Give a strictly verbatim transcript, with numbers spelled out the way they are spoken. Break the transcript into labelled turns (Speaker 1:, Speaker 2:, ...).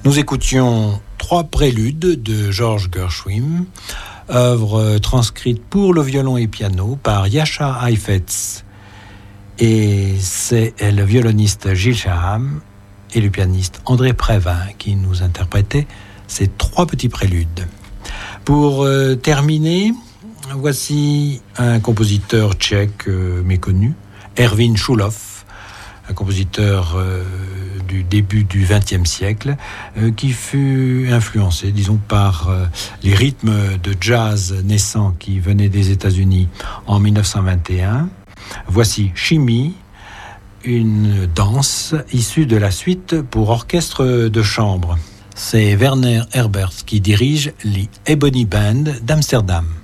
Speaker 1: Nous écoutions trois préludes de George Gershwin, œuvre transcrite pour le violon et piano par Jascha Heifetz. Et c'est le violoniste Gilles Shaham et le pianiste André Prévin qui nous interprétaient ces trois petits préludes. Pour euh, terminer, voici un compositeur tchèque euh, méconnu, Erwin Chulov, un compositeur euh, du début du vingtième siècle, euh, qui fut influencé, disons, par euh, les rythmes de jazz naissants qui venaient des États-Unis en dix-neuf cent vingt et un. Voici Chimie, une danse issue de la suite pour orchestre de chambre. C'est Werner Herbert qui dirige les Ebony Band d'Amsterdam.